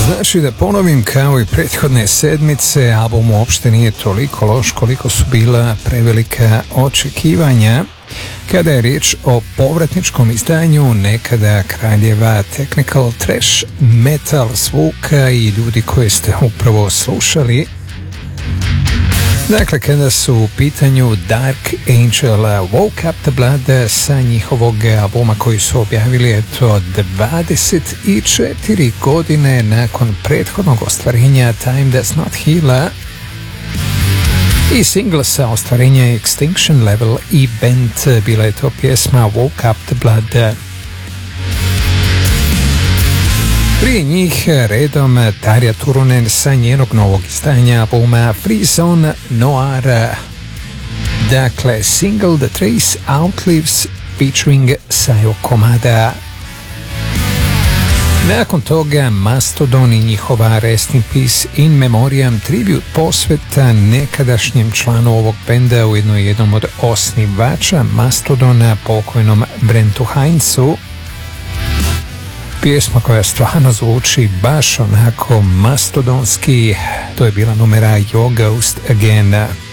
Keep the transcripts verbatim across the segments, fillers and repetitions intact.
Znači da ponovim, kao i prethodne sedmice, album uopšte nije toliko loš koliko su bila prevelika očekivanja kada je riječ o povratničkom izdanju nekada kraljeva technical trash metal zvuka i ljudi koje ste upravo slušali. Dakle, kada su u pitanju Dark Angel Woke Up the Blood sa njihovog albuma koji su objavili eto dvadeset četiri godine nakon prethodnog ostvarenja Time Does Not Heal i single sa ostvarenja Extinction Level Event, bila je to pjesma Woke Up the Blood. Prije njih redom Tarja Turunen sa njenog novog izdanja albuma Free Zone Noir, dakle single The Trace Outlives featuring Sayo Komada. Nakon toga Mastodon i njihova Rest in Peace in Memoriam tribute posveta nekadašnjem članu ovog benda, ujedno jednom od osnivača Mastodona, pokojnom Brentu Heinzu. Pjesma koja stvarno zvuči baš onako mastodonski, to je bila numera Your Ghost Again.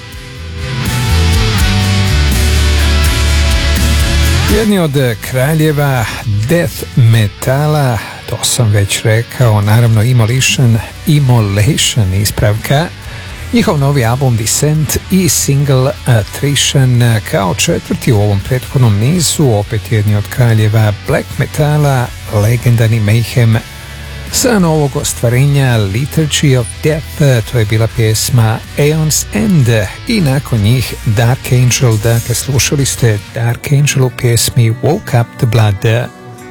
Jedni od kraljeva death metala, to sam već rekao, naravno Immolation, Immolation ispravka, njihov novi album Descent i single Attrition kao četvrti u ovom prethodnom nizu, opet jedni od kraljeva black metala, legendarni Mayhem sa novog ostvarenja Liturgy of Death, to je bila pjesma Aeon's End, i nakon njih Dark Angel, dakle slušali ste Dark Angel u pjesmi Woke Up the Blood.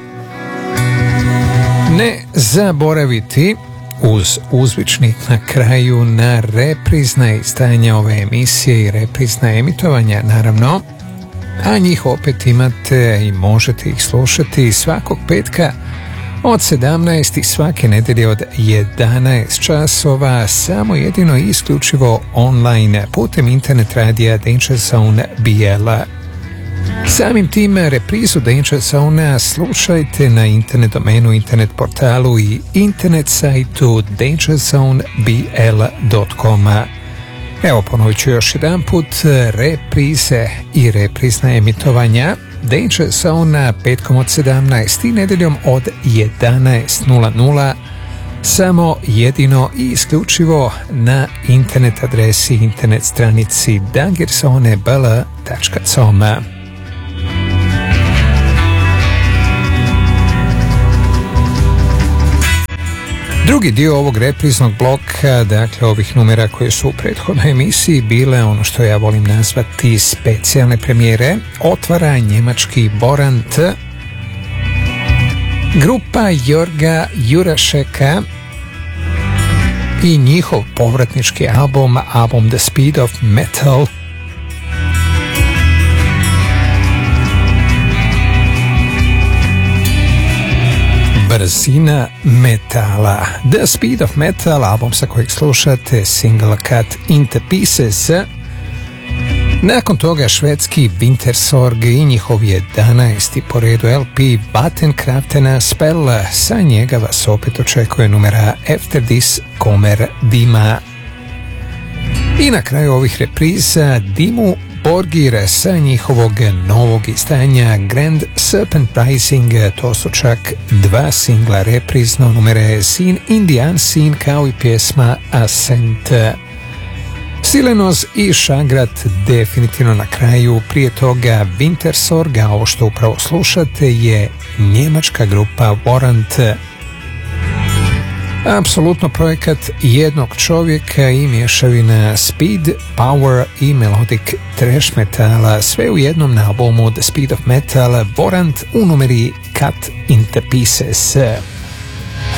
Ne zaboraviti uz uzvičnik na kraju na reprizna izdanja ove emisije i reprizna emitovanja, naravno, a njih opet imate i možete ih slušati svakog petka od sedamnaest i svake nedelje od jedanaest časova, samo jedino i isključivo online putem internet radija Danger Zone B L. Samim tim reprizu Danger Zone slušajte na internet domenu, internet portalu i internet sajtu danger zone b l dot com. Evo, ponovit ću još jedan put, reprize i reprizna emitovanja Danger Zone petkom od sedamnaest i nedeljom od jedanaest samo jedino i isključivo na internet adresi, internet stranici danger zone b l dot com. Drugi dio ovog repriznog bloka, dakle ovih numera koje su u prethodnoj emisiji bile ono što ja volim nazvati specijalne premijere, otvara njemački Warrant, grupa Jorga Jurašeka i njihov povratnički album, album The Speed of Metal. Brzina metala. The Speed of Metal, album sa kojeg slušate single Cut into Pieces. Nakon toga švedski Wintersorg i njihov jedanaesti po redu L P Vattenkraften Spell, sa njega vas opet očekuje numera After This Kommer Dima. I na kraju ovih repriza Dimu Borgir sa njihovog novog izdanja Grand Serpent Rising, to su čak dva singla reprizno, numere Sin Indian Sin kao i pjesma Ascent. Silenoz i Šagrat definitivno na kraju, prije toga Wintersorg, a ovo što upravo slušate je njemačka grupa Warrant. Apsolutno projekat jednog čovjeka i mješavina speed, power i melodic trash metala, sve u jednom na albumu The Speed of Metal, Warrant u numeri Cut into Pieces.